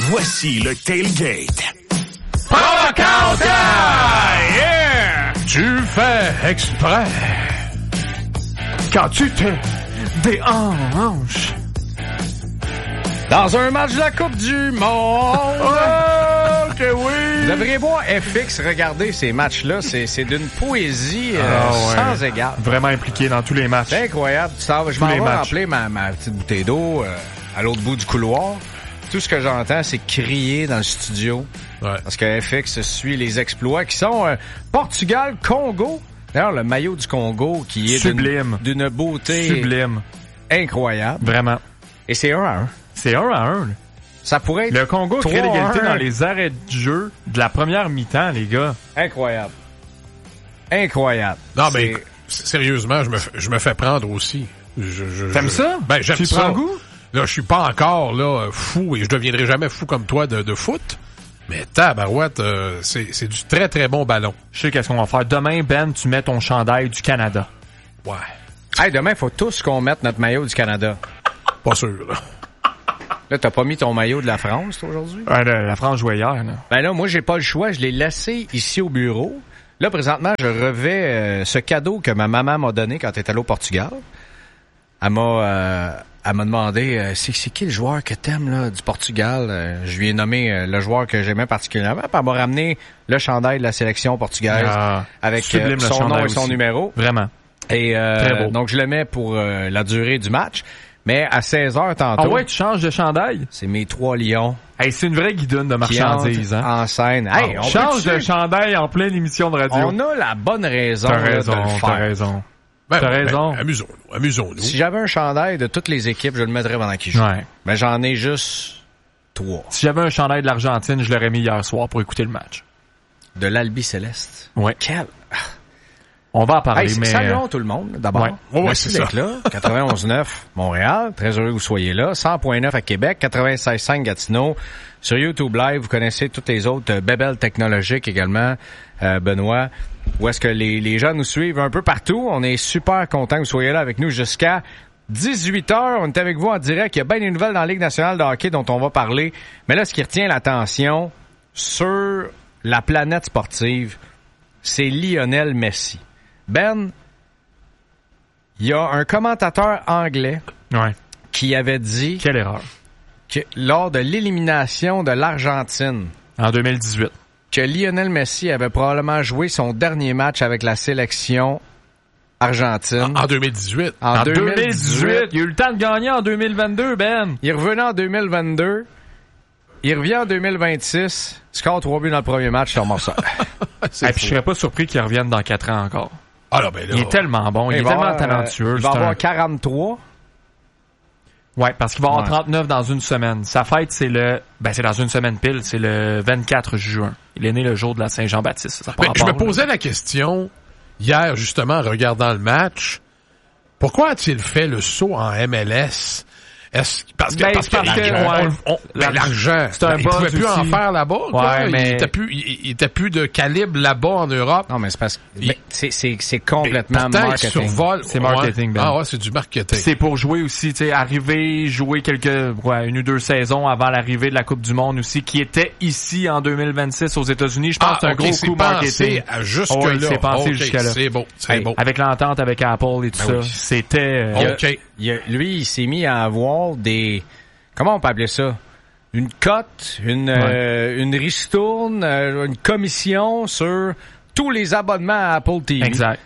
Voici le Tailgate. Provocante! Yeah! Tu fais exprès. Quand tu te déhanches. Dans un match de la Coupe du Monde. Oh, que oui! Vous devriez voir FX regarder ces matchs-là. C'est d'une poésie sans égard. Vraiment impliqué dans tous les matchs. C'est incroyable. Je m'en vais remplir ma petite bouteille d'eau à l'autre bout du couloir. Tout ce que j'entends, c'est crier dans le studio. Ouais. Parce que FX suit les exploits qui sont Portugal-Congo. D'ailleurs, le maillot du Congo qui est sublime, d'une beauté sublime, incroyable. Vraiment. Et c'est 1-1. C'est 1-1. Ça pourrait être le Congo crée l'égalité dans les arrêts de jeu de la première mi-temps, les gars. Incroyable. Incroyable. Non, mais sérieusement, je me fais prendre aussi. T'aimes ça? Ben, j'aime tu ça. Prends goût? Là, je suis pas encore là fou et je deviendrai jamais fou comme toi de foot. Mais tabarouette, c'est du très très bon ballon. Je sais qu'est-ce qu'on va faire. Demain, Ben, tu mets ton chandail du Canada. Ouais. Hey, demain, il faut tous qu'on mette notre maillot du Canada. Pas sûr, là. Là, t'as pas mis ton maillot de la France, toi, aujourd'hui? Ouais, la France jouait hier, là. Ben là, moi, j'ai pas le choix. Je l'ai laissé ici au bureau. Là, présentement, je revais ce cadeau que ma maman m'a donné quand elle est allée au Portugal. Elle m'a demandé c'est qui le joueur que t'aimes là du Portugal. Je lui ai nommé le joueur que j'aimais particulièrement. Puis elle m'a ramené le chandail de la sélection portugaise avec son nom et son numéro. Vraiment. Et donc je le mets pour la durée du match. Mais à 16h tantôt. Ah ouais, tu changes de chandail? C'est mes 3 lions. Hey, c'est une vraie guidoune de marchandises, hein? En scène. Hey, on change de chandail en pleine émission de radio. On a la bonne raison, de le faire. T'as raison. Ben, t'as raison. Amusons-nous. Si j'avais un chandail de toutes les équipes, je le mettrais pendant qu'ils jouent. Ouais. Mais j'en ai juste 3. Si j'avais un chandail de l'Argentine, je l'aurais mis hier soir pour écouter le match. De l'Albi Céleste. Ouais. Quel... On va en parler, mais... Saluons tout le monde, d'abord. Ouais. Merci d'être là. 91.9 Montréal. Très heureux que vous soyez là. 100.9 à Québec. 96.5 Gatineau. Sur YouTube Live, vous connaissez toutes les autres bébelles technologiques également, Benoît. Où est-ce que les gens nous suivent un peu partout. On est super contents que vous soyez là avec nous jusqu'à 18h. On est avec vous en direct. Il y a bien des nouvelles dans la Ligue nationale de hockey dont on va parler. Mais là, ce qui retient l'attention sur la planète sportive, c'est Lionel Messi. Ben, il y a un commentateur anglais qui avait dit... Quelle erreur. Que lors de l'élimination de l'Argentine... En 2018. Que Lionel Messi avait probablement joué son dernier match avec la sélection argentine. En 2018. En 2018. Il a eu le temps de gagner en 2022, Ben. Il revenait en 2022. Il revient en 2026. Score 3 buts dans le premier match, c'est morceau. Et puis je serais pas surpris qu'il revienne dans 4 ans encore. Ah là, ben là. Il est tellement bon, il est tellement talentueux. Il va avoir 43. Ouais, parce qu'il va avoir 39 dans une semaine. Sa fête, c'est dans une semaine pile, c'est le 24 juin. Il est né le jour de la Saint-Jean-Baptiste. Je me posais la question, hier, justement, en regardant le match, pourquoi a-t-il fait le saut en MLS? Parce que l'argent, il pouvait plus en faire là-bas. Ouais, mais... il était plus de calibre là-bas en Europe. Non, mais c'est parce que c'est complètement marketing. C'est marketing. Ben. Ah ouais, c'est du marketing. C'est pour jouer aussi, tu sais, jouer une ou deux saisons avant l'arrivée de la Coupe du Monde aussi, qui était ici en 2026 aux États-Unis. Je pense que c'est un gros coup marketing. Jusque-là. C'est pensé jusque-là. C'est beau, c'est beau. Avec l'entente avec Apple et tout ça, c'était... Lui, il s'est mis à avoir des... Comment on peut appeler ça? Une cote, une ristourne, une commission sur tous les abonnements à Apple TV. Exact.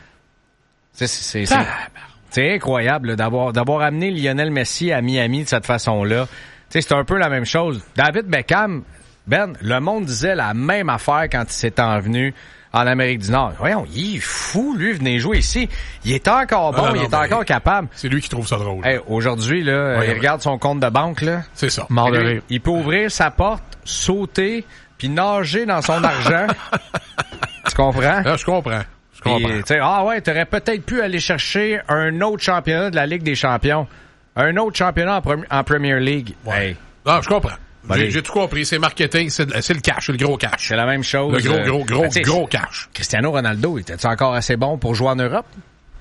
C'est incroyable là, d'avoir amené Lionel Messi à Miami de cette façon-là. C'est un peu la même chose. David Beckham, Ben, le monde disait la même affaire quand il s'est envenu en Amérique du Nord. Voyons, il est fou, lui, venez jouer ici. Il est encore bon, il est encore capable. C'est lui qui trouve ça drôle. Hey, aujourd'hui, là, il regarde son compte de banque, là. C'est ça. Mort de rire. Il peut ouvrir sa porte, sauter, puis nager dans son argent. Tu comprends? Là, je comprends. T'aurais peut-être pu aller chercher un autre championnat de la Ligue des champions. Un autre championnat en Premier League. Ouais. Hey. Non, je comprends. J'ai tout compris. C'est marketing, c'est le cash, c'est le gros cash. C'est la même chose. Le gros cash. Cristiano Ronaldo, était-tu encore assez bon pour jouer en Europe?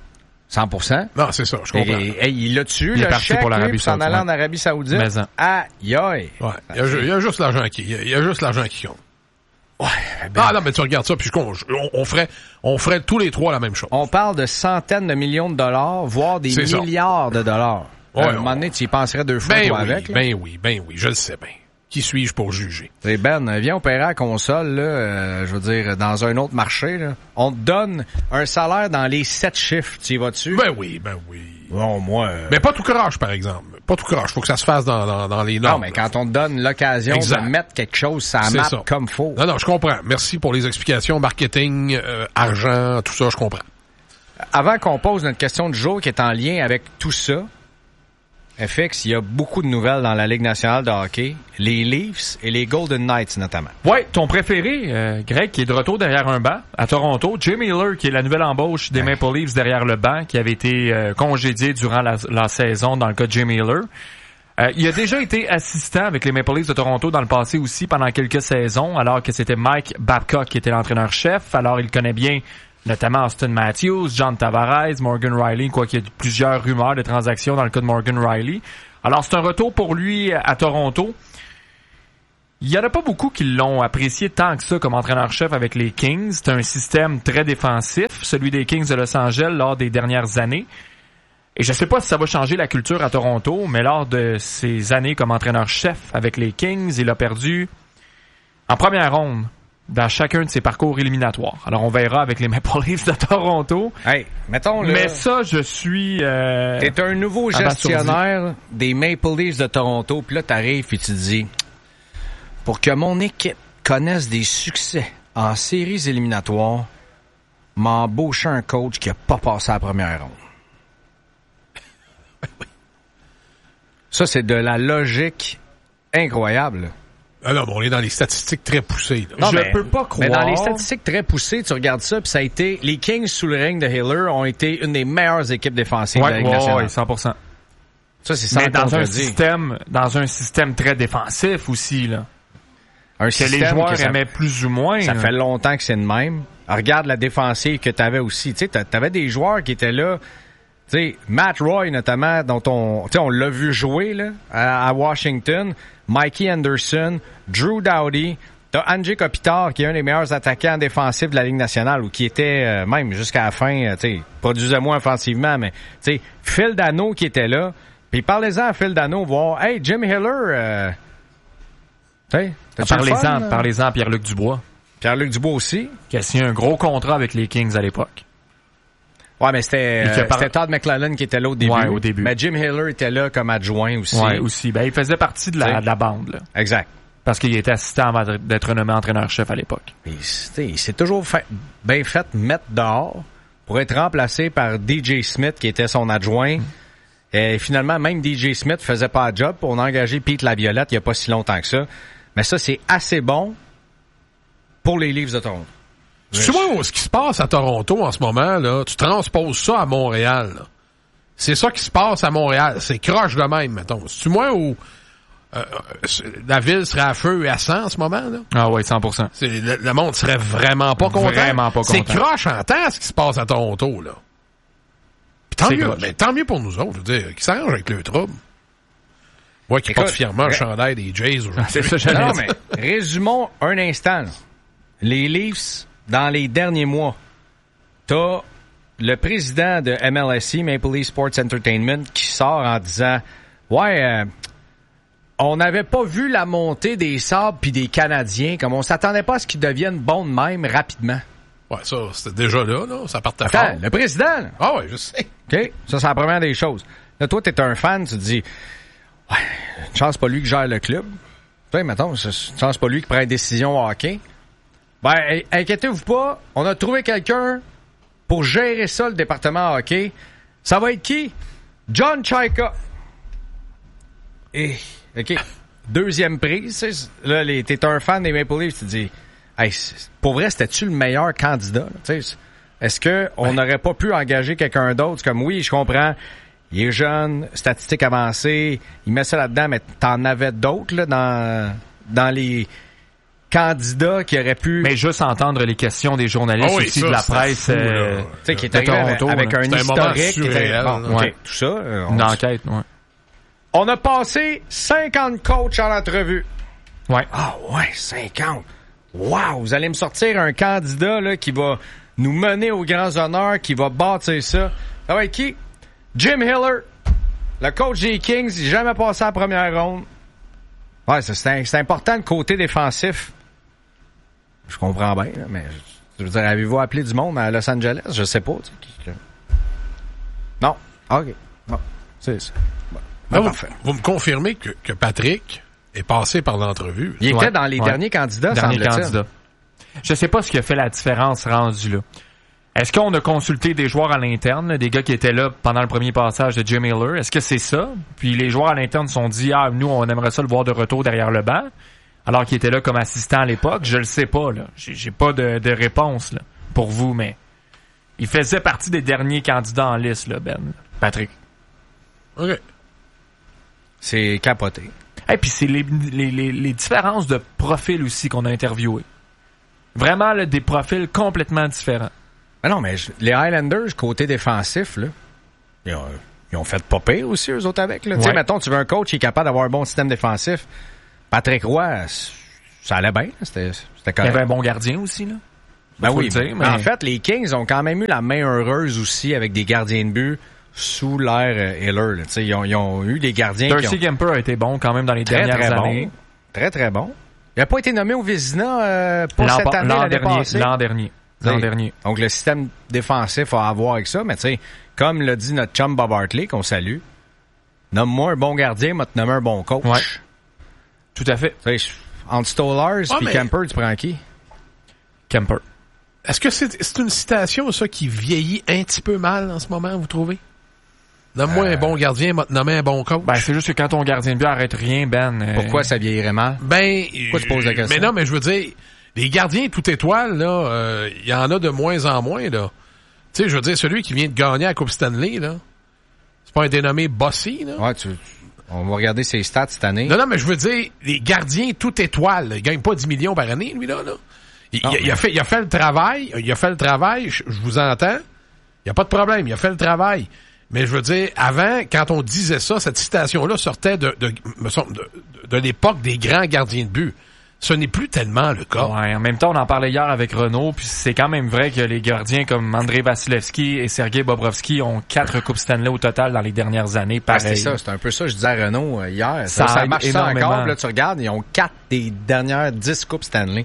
100%. Non, c'est ça, je comprends. Et il l'a tué, il le est parti chèque, pour l'Arabie s'en allant en Arabie Saoudite. Aïe, aïe. Ouais. Il y a juste l'argent il y a juste l'argent qui compte. Ouais, non, mais tu regardes ça, puis on ferait tous les trois la même chose. On parle de centaines de millions de dollars, voire des milliards de dollars. Ouais, à un moment donné, tu y penserais deux fois toi avec. Ben oui, je le sais bien. Qui suis-je pour juger? Ben, viens opérer à la console, là, je veux dire, dans un autre marché, là. On te donne un salaire dans les 7 chiffres. Tu y vas dessus? Ben oui. Bon, moi... Mais pas tout croche, par exemple. Pas tout croche. Faut que ça se fasse dans les normes. Non, mais quand on te donne l'occasion de mettre quelque chose, ça map comme faut. Non, je comprends. Merci pour les explications. Marketing, argent, tout ça, je comprends. Avant qu'on pose notre question du jour qui est en lien avec tout ça, FX, il y a beaucoup de nouvelles dans la Ligue nationale de hockey. Les Leafs et les Golden Knights, notamment. Ouais, ton préféré, Greg, qui est de retour derrière un banc à Toronto. Jimmy Miller, qui est la nouvelle embauche des Maple Leafs derrière le banc, qui avait été congédié durant la saison dans le cas de Jimmy Miller. Il a déjà été assistant avec les Maple Leafs de Toronto dans le passé aussi pendant quelques saisons, alors que c'était Mike Babcock qui était l'entraîneur-chef. Alors, il connaît bien notamment Austin Matthews, John Tavares, Morgan Rielly, quoi qu'il y ait plusieurs rumeurs de transactions dans le cas de Morgan Rielly. Alors, c'est un retour pour lui à Toronto. Il y en a pas beaucoup qui l'ont apprécié tant que ça comme entraîneur-chef avec les Kings. C'est un système très défensif, celui des Kings de Los Angeles lors des dernières années. Et je sais pas si ça va changer la culture à Toronto, mais lors de ses années comme entraîneur-chef avec les Kings, il a perdu en première ronde dans chacun de ses parcours éliminatoires. Alors, on verra avec les Maple Leafs de Toronto. Hey, mettons le... Mais ça, je suis... T'es un nouveau gestionnaire des Maple Leafs de Toronto, puis là, t'arrives et tu te dis, pour que mon équipe connaisse des succès en séries éliminatoires, m'embaucher un coach qui a pas passé à la première ronde. Ça, c'est de la logique incroyable. Alors, on est dans les statistiques très poussées. Là. Non, je peux pas croire. Mais dans les statistiques très poussées, tu regardes ça, puis ça a été... Les Kings sous le règne de Hiller ont été une des meilleures équipes défensives de la Ligue nationale. Oui, 100%. Ça, c'est sans mais dans un système très défensif aussi, là. Un que les joueurs aimaient plus ou moins. Ça fait longtemps que c'est de même. Alors, regarde la défensive que t'avais aussi. Tu sais, t'avais des joueurs qui étaient là. Tu sais, Matt Roy, notamment, dont on l'a vu jouer, là, à Washington. Mikey Anderson, Drew Doughty, t'as Andrzej Kopitar, qui est un des meilleurs attaquants défensifs de la Ligue nationale, ou qui était, même jusqu'à la fin, tu sais, produisait moins offensivement, mais, tu sais, Phil Dano qui était là. Puis parlez-en à Phil Dano, voir, hey, Jim Hiller, parlez-en à Pierre-Luc Dubois. Pierre-Luc Dubois aussi. Qui a signé un gros contrat avec les Kings à l'époque. Ouais, mais c'était Todd McLellan qui était là au début. Ouais, au début. Mais Jim Hiller était là comme adjoint aussi. Ouais, aussi. Ben, il faisait partie de la bande, là. Exact. Parce qu'il était assistant avant d'être nommé entraîneur-chef à l'époque. Il s'est toujours bien fait mettre dehors pour être remplacé par DJ Smith qui était son adjoint. Et finalement, même DJ Smith faisait pas le job pour engager Pete Laviolette il y a pas si longtemps que ça. Mais ça, c'est assez bon pour les Leafs de Toronto. Tu vois ce qui se passe à Toronto en ce moment, là, tu transposes ça à Montréal. Là. C'est ça qui se passe à Montréal. C'est croche de même, mettons. C'est-tu moi où la ville serait à feu et à sang en ce moment? Là? Ah oui, 100%. Le monde serait vraiment pas content. Vraiment pas content. C'est croche en temps ce qui se passe à Toronto. Là. Puis tant mieux pour nous autres, je veux dire, qui s'arrangent avec le trouble. Moi qui porte fièrement le chandail des Jays aujourd'hui. C'est ça, non, mais résumons un instant. Là. Les Leafs, dans les derniers mois, t'as le président de MLSE, Maple Leaf Sports Entertainment, qui sort en disant « Ouais, on n'avait pas vu la montée des Sabres puis des Canadiens, comme on s'attendait pas à ce qu'ils deviennent bons de même rapidement. » Ouais, ça, c'était déjà là, ça partait fort. Attends, le président, là. Ah ouais, je sais. OK, ça, c'est la première des choses. Là, toi, t'es un fan, tu te dis « Ouais, une chance pas lui qui gère le club. » Tu sais, mettons, une chance pas lui qui prend une décision au hockey. Ben, inquiétez-vous pas, on a trouvé quelqu'un pour gérer ça, le département hockey. Ça va être qui? John Chaika. OK. Deuxième prise. Là, t'es un fan des Maple Leafs, tu te dis, hey, pour vrai, c'était-tu le meilleur candidat? Est-ce qu'on n'aurait pas pu engager quelqu'un d'autre? Comme, oui, je comprends, il est jeune, statistique avancée, il met ça là-dedans, mais t'en avais d'autres là, dans les candidat qui aurait pu... Mais juste entendre les questions des journalistes aussi, de la presse tu sais, qui est arrivé Toronto, avec un historique. Surréel, Tout ça. Une enquête, ouais. On a passé 50 coachs en entrevue. Ouais. Ah ouais, 50. Wow, vous allez me sortir un candidat là qui va nous mener aux grands honneurs, qui va bâtir ça. Ça va être qui? Jim Hiller, le coach des Kings, il n'a jamais passé à la première ronde. Ouais, c'est important le côté défensif. Je comprends bien, là, mais je veux dire, avez-vous appelé du monde à Los Angeles? Je sais pas. Non. OK. Bon, c'est ça. Bon, parfait. Vous me confirmez que Patrick est passé par l'entrevue. Il était dans les derniers candidats, semble-t-il. Je sais pas ce qui a fait la différence rendue là. Est-ce qu'on a consulté des joueurs à l'interne, là, des gars qui étaient là pendant le premier passage de Jim Miller? Est-ce que c'est ça? Puis les joueurs à l'interne se sont dit, nous, on aimerait ça le voir de retour derrière le banc, alors qu'il était là comme assistant à l'époque? Je le sais pas, là. J'ai pas de réponse, là, pour vous, mais il faisait partie des derniers candidats en liste, là, Ben. Patrick. OK. C'est capoté. Et puis c'est les différences de profil aussi qu'on a interviewé. Vraiment, là, des profils complètement différents. Ah non, mais les Highlanders, côté défensif, là, ils ont fait pas pire aussi, eux autres, avec. Tu sais, mettons, tu veux un coach qui est capable d'avoir un bon système défensif. Patrick Roy, ça allait bien. C'était correct. Il y avait un bon gardien aussi, là. Ben oui, dire, mais... En fait, les Kings ont quand même eu la main heureuse aussi avec des gardiens de but sous l'ère Hiller. Tu sais, ils ont eu des gardiens Darcy Kemper a été bon quand même dans les dernières années. Bon. Très, très bon. Il n'a pas été nommé au Vézina pour cette année, l'année passée. L'an dernier. Donc, le système défensif a à voir avec ça. Mais tu sais, comme l'a dit notre chum Bob Hartley, qu'on salue, nomme-moi un bon gardien, m'a te nommé un bon coach. Ouais. Tout à fait. Tu sais, entre Stolarz et Kemper, tu prends qui? Kemper. Est-ce que c'est une citation, ça, qui vieillit un petit peu mal en ce moment, vous trouvez? Nomme-moi un bon gardien, m'a te nommé un bon coach. Ben, c'est juste que quand ton gardien de but arrête rien, Ben... Pourquoi ça vieillirait mal? Ben... Pourquoi tu poses la question? Mais non, mais je veux dire... Les gardiens tout étoile, là, il y en a de moins en moins, là. Tu sais, je veux dire, celui qui vient de gagner la Coupe Stanley, là, c'est pas un dénommé Bossy, là? Ouais, on va regarder ses stats cette année. Non, mais je veux dire, les gardiens tout étoile, il gagne pas 10 millions par année, lui, là. Il a fait le travail, je vous entends. Il y a pas de problème, il a fait le travail. Mais je veux dire, avant, quand on disait ça, cette citation-là sortait de l'époque des grands gardiens de but. Ce n'est plus tellement le cas. Ouais, en même temps, on en parlait hier avec Renaud, puis c'est quand même vrai que les gardiens comme Andrei Vasilevski et Sergei Bobrovski ont 4 Coupes Stanley au total dans les dernières années. Pareil. C'est un peu ça, je disais à Renaud hier. Ça marche ça encore, là, tu regardes, ils ont 4 des dernières 10 Coupes Stanley.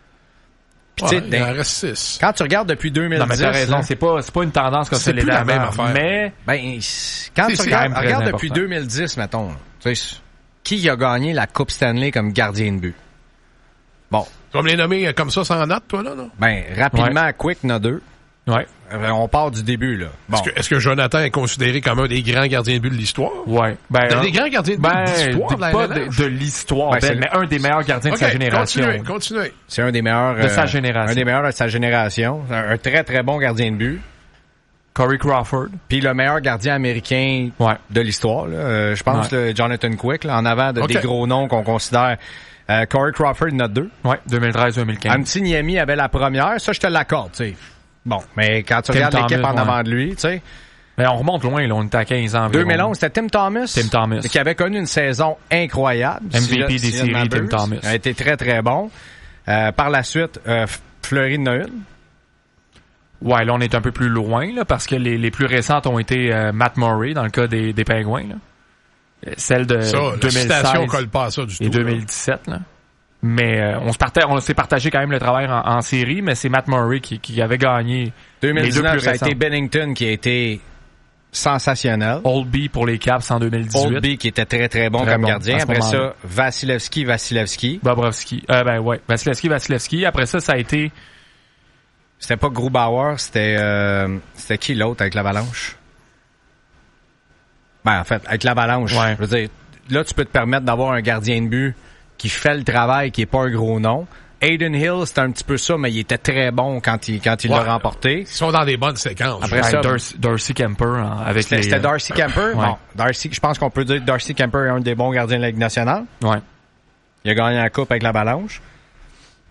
Puis, il en reste 6. Quand tu regardes depuis 2010... Non, mais t'as raison, c'est pas une tendance comme c'est la même affaire. Mais... quand tu regardes depuis 2010, mettons, tu sais, qui a gagné la Coupe Stanley comme gardien de but? Bon. Tu vas me les nommer comme ça sans note, toi, là, non? Ben, rapidement, Quick, n'a 2. Ouais. On part du début, là. Bon. Est-ce que Jonathan est considéré comme un des grands gardiens de but de l'histoire? Ouais. Ben, des grands gardiens de but de l'histoire, pas de l'histoire, mais un des meilleurs gardiens de sa génération. Continuez. C'est un des meilleurs de sa génération. Un des meilleurs de sa génération. Un très, très bon gardien de but. Corey Crawford. Puis le meilleur gardien américain de l'histoire, là. Je pense Jonathan Quick, là, en avant des gros noms qu'on considère. Corey Crawford, note 2. Ouais, 2013-2015. Amtiniemi avait la première. Ça, je te l'accorde, tu sais. Bon, mais quand tu regardes l'équipe en avant de lui, tu sais. Mais on remonte loin, là. On était à 15 ans. 2011, c'était Tim Thomas. Qui avait connu une saison incroyable. MVP des séries, Tim Thomas. Il a été très, très bon. Par la suite, Fleury de Noël. Ouais, là, on est un peu plus loin, là, parce que les plus récentes ont été Matt Murray, dans le cas des Pingouins, là. Celle de 2016 colle pas à ça du tout, et 2017 là. Mais on s'est partagé quand même le travail en série, mais c'est Matt Murray qui avait gagné. 2019, ça a été Bennington qui a été sensationnel. Oldby pour les Caps en 2018. Oldby qui était très très bon comme gardien. Après ça, Vasilevski. Bobrovski. Vasilevski. Après ça a été... C'était pas Grubauer, c'était qui l'autre avec l'Avalanche? Ben, en fait, avec l'Avalanche, je veux dire, là, tu peux te permettre d'avoir un gardien de but qui fait le travail, qui est pas un gros nom. Aiden Hill, c'était un petit peu ça, mais il était très bon quand il l'a remporté. Ils sont dans des bonnes séquences. Après ça, Darcy Kemper avec C'était Darcy Kemper. Bon, Darcy, je pense qu'on peut dire que Darcy Kemper est un des bons gardiens de la Ligue nationale. Ouais. Il a gagné la coupe avec l'Avalanche.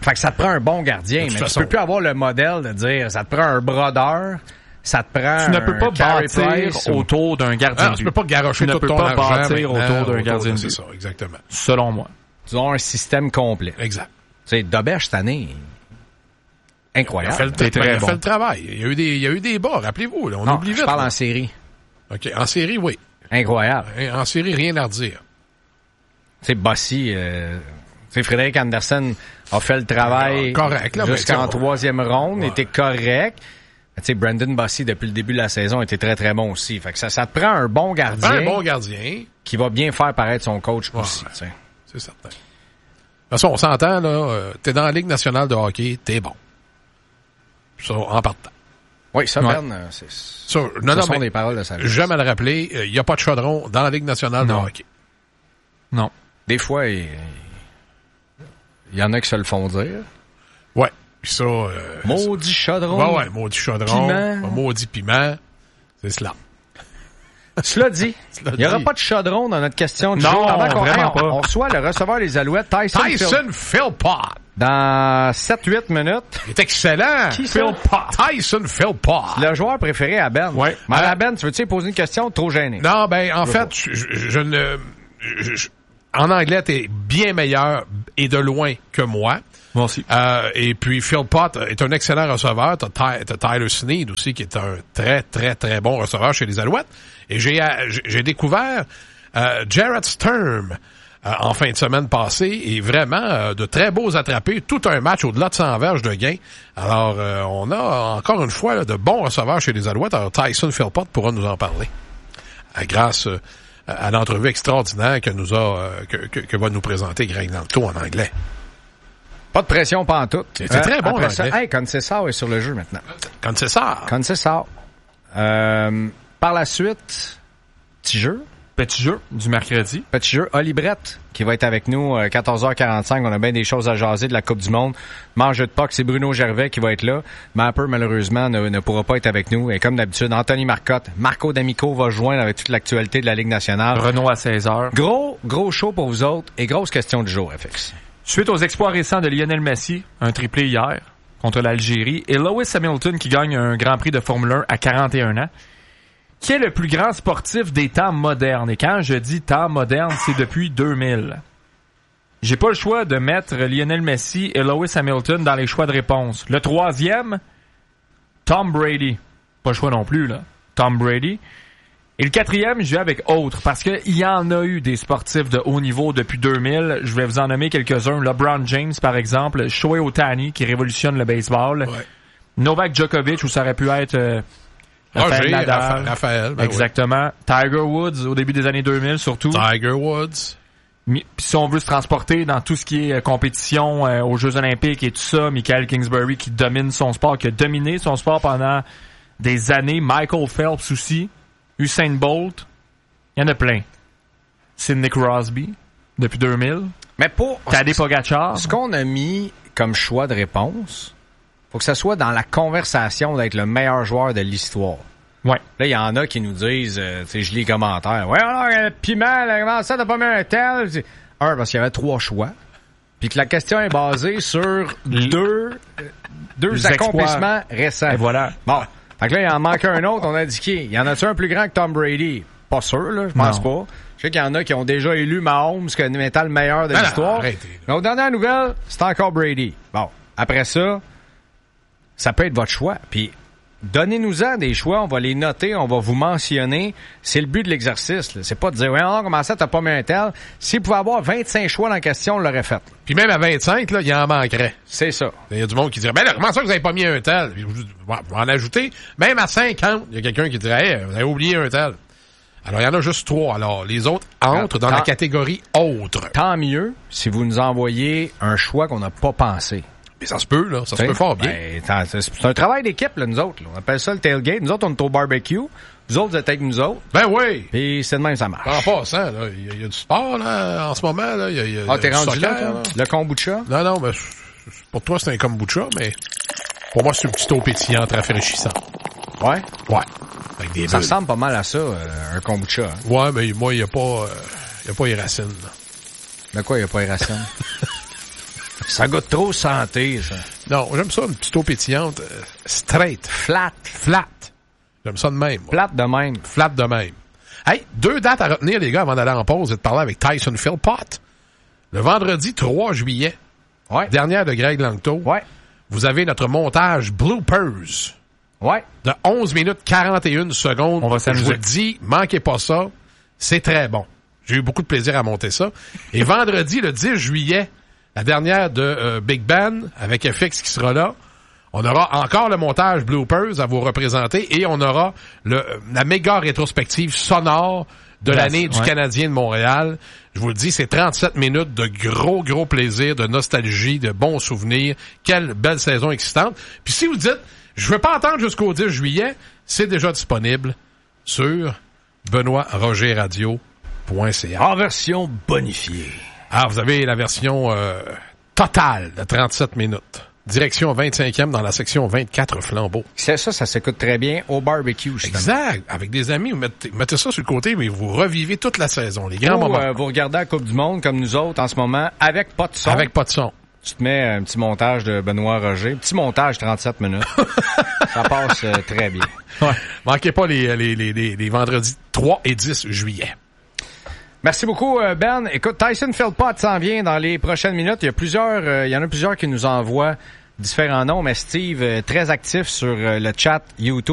Fait que ça te prend un bon gardien, mais tu peux plus avoir le modèle de dire ça te prend un brodeur, ça te prend tu ne peux pas Carey bâtir Price autour d'un gardien. Tu peux pas garocher tu tout ne peux ton pas argent bâtir autour d'un gardien de C'est but. ça, exactement. Selon moi. Disons un système complet. Exact. Tu sais, Doberge cette année, incroyable. Il a fait bon. le travail. Il y a eu des bas, rappelez-vous. Là, on Non, oublie vite. je parle là. en série. OK, en série, oui. Incroyable. En série, rien à redire. Tu sais, Bossy, tu sais, Frédéric Anderson a fait le travail Correct, là, jusqu'en mais troisième ronde, Ouais. était correct. Tu sais, Brandon Bossy, depuis le début de la saison, était très, très bon aussi. Fait que ça te prend un bon gardien Un bon gardien, qui va bien faire paraître son coach aussi. Ouais. Tu sais. c'est certain. De toute façon, on s'entend, là, t'es dans la Ligue nationale de hockey, t'es bon. Ça, en partant. Oui, ça, Ouais. Ben, Ça, ce non, sont mais des paroles de sa vie. j'aime à le rappeler, il n'y a pas de chaudron dans la Ligue nationale de Non. hockey. Non. Des fois, il y en a qui se le font dire. Ouais. Puis ça... Maudit chaudron. ouais, maudit chaudron, Piment. maudit piment, c'est cela. Cela dit, Cela il n'y aura dit. pas de chaudron dans notre question du Non, jour. Avant qu'on vraiment pas. on reçoit le receveur des Alouettes, Tyson Phil. Tyson Philpott. Dans 7-8 minutes. Il est excellent. Qui ça? Tyson Philpott. Le joueur préféré à Ben. Ouais. Mais à Ben, tu veux-tu lui poser une question? Trop gêné. Non, ben, en fait, je ne... en anglais, t'es bien meilleur et de loin que moi. Moi aussi. Et puis, Philpott est un excellent receveur. T'as Tyler Snead aussi, qui est un très, très, très bon receveur chez les Alouettes. Et j'ai découvert Jarrett Sturm en fin de semaine passée, et vraiment de très beaux attrapés, tout un match au-delà de 100 verges de gain. Alors, on a encore une fois là, de bons receveurs chez les Alouettes. Alors, Tyson Philpott pourra nous en parler. Grâce à l'entrevue extraordinaire que nous a que va nous présenter Greg Danto en anglais. Pas de pression pantoute. C'est très bon, après ça, l'anglais. hey, Concessao est sur le jeu maintenant. Quand c'est ça. Concessao. Par la suite, petit jeu. Petit jeu du mercredi. Petit jeu. Oli Brett, qui va être avec nous 14h45. On a bien des choses à jaser de la Coupe du Monde. Mangeux de Puck, c'est Bruno Gervais qui va être là. Mapper, malheureusement, ne pourra pas être avec nous. Et comme d'habitude, Anthony Marcotte, Marco D'Amico va joindre avec toute l'actualité de la Ligue nationale. Renault à 16h. Gros show pour vous autres et grosse question du jour, FX. Suite aux exploits récents de Lionel Messi, un triplé hier contre l'Algérie, et Lewis Hamilton qui gagne un Grand Prix de Formule 1 à 41 ans, qui est le plus grand sportif des temps modernes. Et quand je dis temps moderne, c'est depuis 2000. J'ai pas le choix de mettre Lionel Messi et Lewis Hamilton dans les choix de réponse. Le troisième, Tom Brady. Pas le choix non plus, là. Tom Brady. Et le quatrième, je vais avec autre, parce qu'il y en a eu des sportifs de haut niveau depuis 2000. Je vais vous en nommer quelques-uns. LeBron James, par exemple. Shohei Ohtani, qui révolutionne le baseball. Ouais. Novak Djokovic, où ça aurait pu être Rafael Nadal. Raphaël, ben Exactement. Tiger Woods, au début des années 2000, surtout. oui. Tiger Woods. Puis si on veut se transporter dans tout ce qui est compétition aux Jeux Olympiques et tout ça, Michael Kingsbury qui domine son sport, qui a dominé son sport pendant des années. Michael Phelps aussi. Usain Bolt. Il y en a plein. Sidney Crosby, depuis 2000. Mais pour Tadej Pogacar. ce qu'on a mis comme choix de réponse, faut que ça soit dans la conversation d'être le meilleur joueur de l'histoire. Ouais. Là, il y en a qui nous disent, tu sais, je lis les commentaires. Ouais, alors, le piment, là, comment ça, t'as pas mis un tel? Parce qu'il y avait 3 choix. Puis que la question est basée sur deux Les accomplissements récents. Et voilà. Bon. Fait que là, il en manque un autre, on a dit qui? Y en a-tu un plus grand que Tom Brady? Pas sûr, là, je pense Non. pas. Je sais qu'il y en a qui ont déjà élu Mahomes comme étant le meilleur de Non, l'histoire. arrêtez, là. Mais aux dernières nouvelles, c'est encore Brady. Bon. Après ça, ça peut être votre choix. Puis, donnez-nous-en des choix, on va les noter, on va vous mentionner. C'est le but de l'exercice, là. C'est pas de dire, ouais, non, comment ça, t'as pas mis un tel? S'il pouvait avoir 25 choix dans la question, on l'aurait fait. Puis même à 25, là, il en manquerait. C'est ça. Il y a du monde qui dirait, ben là, comment ça que vous avez pas mis un tel? Puis, vous en ajoutez. Même à 50, il y a quelqu'un qui dirait, hey, vous avez oublié un tel. Alors, il y en a juste 3. Alors, les autres entrent dans la catégorie autre. Tant mieux si vous nous envoyez un choix qu'on n'a pas pensé. Mais ça se peut, là. Ça se peut fort bien. Ben, c'est un travail d'équipe, là, nous autres. Là. On appelle ça le tailgate. Nous autres, on est au barbecue. Vous autres, vous êtes avec nous autres. Ben oui! Puis c'est de même, ça marche. En passant, là, il y a du sport, là, en ce moment, là. Il y a T'es du rendu soccer, là, toi? Le kombucha? Non, mais pour toi, c'est un kombucha, mais pour moi, c'est un petit eau pétillante rafraîchissant. Ouais. Ouais. Avec des Ça bulles. ressemble pas mal à ça, un kombucha. Hein. Ouais, mais moi, il y a pas les racines, là. De quoi, il n'y a pas les racines? Ça goûte trop santé, ça. Non, j'aime ça, une petite eau pétillante. Straight. Flat. J'aime ça de même. Moi. Flat de même. Flat de même. Hey, 2 dates à retenir, les gars, avant d'aller en pause et de parler avec Tyson Philpott. Le vendredi 3 juillet. Ouais. Dernière de Greg Langto. Ouais. Vous avez notre montage Bloopers. Ouais. De 11 minutes 41 secondes. On va s'amuser. Je vous le dis, manquez pas ça. C'est très bon. J'ai eu beaucoup de plaisir à monter ça. Et vendredi, le 10 juillet, la dernière de Big Ben, avec FX qui sera là. On aura encore le montage Bloopers à vous représenter et on aura la méga rétrospective sonore de l'année du Canadien de Montréal. Je vous le dis, c'est 37 minutes de gros plaisir, de nostalgie, de bons souvenirs. Quelle belle saison excitante. Puis si vous dites, je veux pas attendre jusqu'au 10 juillet, c'est déjà disponible sur benoîtrogerradio.ca. En version bonifiée. Alors, vous avez la version totale de 37 minutes. Direction 25e dans la section 24 flambeaux. Ça s'écoute très bien au barbecue, justement. Exact. Avec des amis, vous mettez ça sur le côté, mais vous revivez toute la saison, les grands moments. Vous regardez la Coupe du Monde, comme nous autres, en ce moment, avec pas de son. Avec pas de son. Tu te mets un petit montage de Benoît Roger. Petit montage, 37 minutes. Ça passe très bien. Ouais. Manquez pas les vendredis 3 et 10 juillet. Merci beaucoup, Ben. Écoute, Tyson Philpott s'en vient dans les prochaines minutes. Il y en a plusieurs qui nous envoient différents noms, mais Steve, très actif sur le chat YouTube.